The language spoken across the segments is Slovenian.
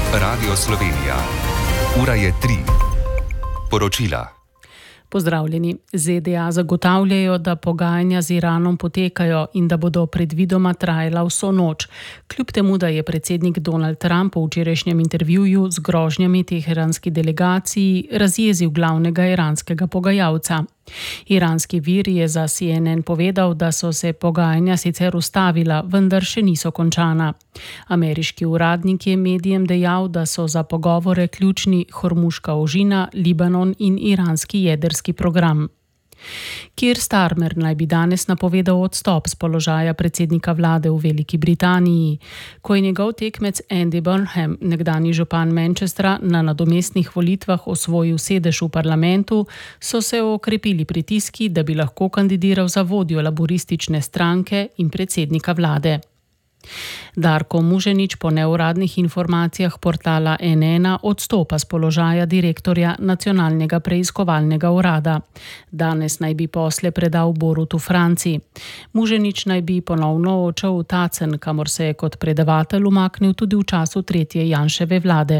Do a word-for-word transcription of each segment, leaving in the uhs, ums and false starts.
Radio Slovenija. Ura je tri. Poročila. Pozdravljeni. Z D A zagotavljajo, da pogajanja z Iranom potekajo in da bodo predvidoma trajala vso noč. Kljub temu, da je predsednik Donald Trump v včerajšnjem intervjuju z grožnjami teheranski delegaciji razjezil glavnega iranskega pogajalca. Iranski vir je za C N N povedal, da so se pogajanja sicer ustavila, vendar še niso končana. Ameriški uradnik je medijem dejal, da so za pogovore ključni Hormuška ožina, Libanon in iranski jedrski program. Keir Starmer naj bi danes napovedal odstop z položaja predsednika vlade v Veliki Britaniji. Ko je njegov tekmec Andy Burnham, nekdanji župan Manchestra, na nadomestnih volitvah osvojil sedež v parlamentu, so se okrepili pritiski, da bi lahko kandidiral za vodjo laburistične stranke in predsednika vlade. Darko Muženič po neuradnih informacijah portala N ena odstopa z položaja direktorja Nacionalnega preiskovalnega urada. Danes naj bi posle predal Borutu Franci. Muženič naj bi ponovno odšel v Tacen, kamor se je kot predavatelj umaknil tudi v času tretje Janševe vlade.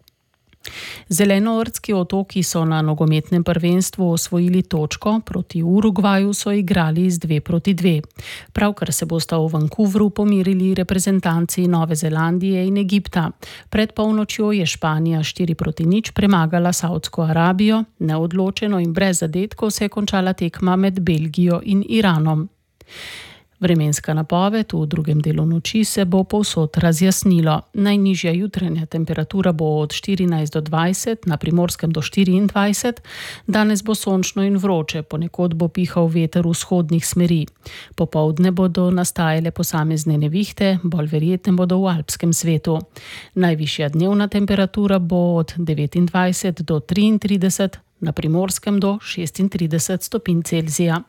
Zelenoortski otoki so na nogometnem prvenstvu osvojili točko, proti Urugvaju so igrali z dve proti dve. Pravkar se bosta v Vancouvru pomirili reprezentanci Nove Zelandije in Egipta. Pred polnočjo je Španija štiri proti nič premagala Saudsko Arabijo, neodločeno in brez zadetkov se je končala tekma med Belgijo in Iranom. Vremenska napoved: v drugem delu noči se bo povsod razjasnilo. Najnižja jutranja temperatura bo od štirinajst do dvajset, na Primorskem do štiriindvajset. Danes bo sončno in vroče, ponekod bo pihal veter vzhodnih smeri. Popoldne bodo nastajale posamezne nevihte, bolj verjetne bodo v alpskem svetu. Najvišja dnevna temperatura bo od devetindvajset do triintrideset, na Primorskem do šestintrideset stopinj Celzija.